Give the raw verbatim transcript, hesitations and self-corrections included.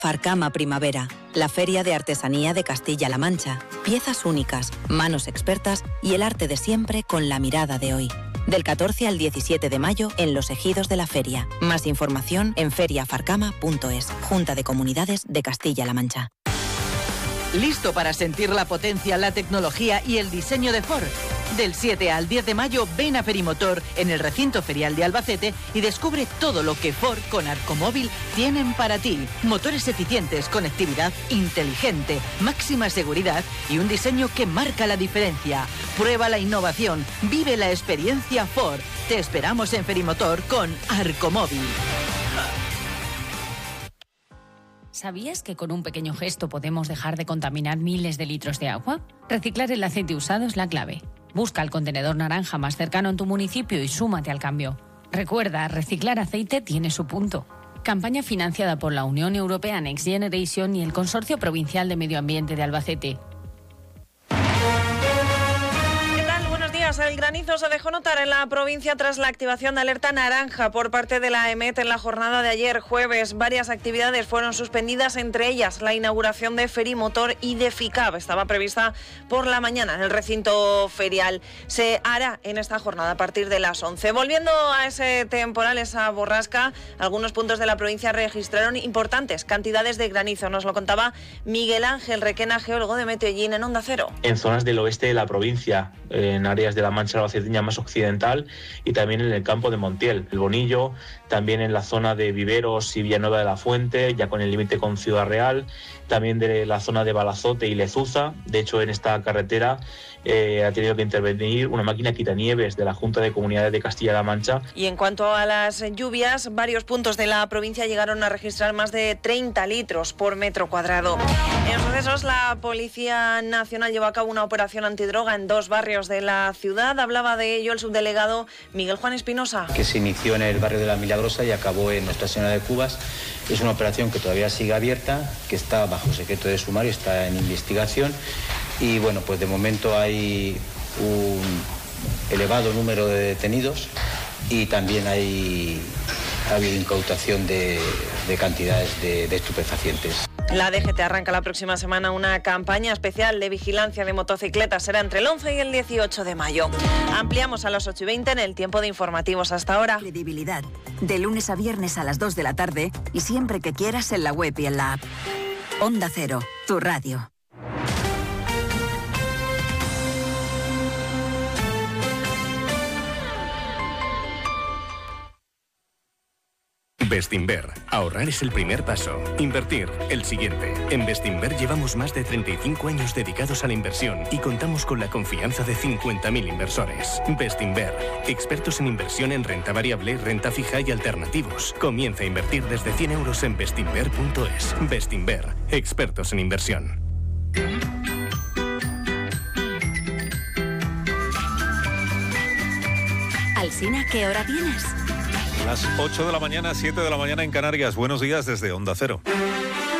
Farcama Primavera, la feria de artesanía de Castilla-La Mancha. Piezas únicas, manos expertas y el arte de siempre con la mirada de hoy. Del catorce al diecisiete de mayo en los ejidos de la feria. Más información en feria farcama punto es. Junta de Comunidades de Castilla-La Mancha. ¿Listo para sentir la potencia, la tecnología y el diseño de Ford? Del siete al diez de mayo ven a Ferimotor en el recinto ferial de Albacete y descubre todo lo que Ford con Arcomóvil tienen para ti. Motores eficientes, conectividad inteligente, máxima seguridad y un diseño que marca la diferencia. Prueba la innovación, vive la experiencia Ford. Te esperamos en Ferimotor con Arcomóvil. ¿Sabías que con un pequeño gesto podemos dejar de contaminar miles de litros de agua? Reciclar el aceite usado es la clave. Busca el contenedor naranja más cercano en tu municipio y súmate al cambio. Recuerda, reciclar aceite tiene su punto. Campaña financiada por la Unión Europea Next Generation y el Consorcio Provincial de Medio Ambiente de Albacete. El granizo se dejó notar en la provincia tras la activación de alerta naranja por parte de la EMET en la jornada de ayer jueves. Varias actividades fueron suspendidas, entre ellas la inauguración de Ferimotor y de FICAB. Estaba prevista por la mañana en el recinto ferial. Se hará en esta jornada a partir de las once. Volviendo a ese temporal, esa borrasca, algunos puntos de la provincia registraron importantes cantidades de granizo. Nos lo contaba Miguel Ángel Requena, geólogo de Meteollín, en Onda Cero. En zonas del oeste de la provincia, en áreas de la Mancha albaceteña más occidental y también en el campo de Montiel, el Bonillo, también en la zona de Viveros y Villanueva de la Fuente, ya con el límite con Ciudad Real, también de la zona de Balazote y Lezuza. De hecho, en esta carretera eh, ha tenido que intervenir una máquina quitanieves de la Junta de Comunidades de Castilla-La Mancha. Y en cuanto a las lluvias, varios puntos de la provincia llegaron a registrar más de treinta litros por metro cuadrado. En sucesos, la Policía Nacional llevó a cabo una operación antidroga en dos barrios de la ciudad. Hablaba de ello el subdelegado Miguel Juan Espinosa. Que se inició en el barrio de La Milagrosa y acabó en Nuestra Señora de Cubas. Es una operación que todavía sigue abierta, que está bajo secreto de sumario, está en investigación y bueno, pues de momento hay un elevado número de detenidos y también hay ha habido incautación de, de cantidades de, de estupefacientes. La D G T arranca la próxima semana una campaña especial de vigilancia de motocicletas. Será entre el once y el dieciocho de mayo. Ampliamos a las ocho y veinte en el tiempo de informativos. Hasta ahora. Credibilidad. De lunes a viernes a las dos de la tarde y siempre que quieras en la web y en la app. Onda Cero, tu radio. Bestinver. Ahorrar es el primer paso. Invertir, el siguiente. En Bestinver llevamos más de treinta y cinco años dedicados a la inversión y contamos con la confianza de cincuenta mil inversores. Bestinver. Expertos en inversión en renta variable, renta fija y alternativos. Comienza a invertir desde cien euros en bestinver punto es. Bestinver. Expertos en inversión. Alsina, ¿qué hora tienes? Las ocho de la mañana, siete de la mañana en Canarias. Buenos días desde Onda Cero.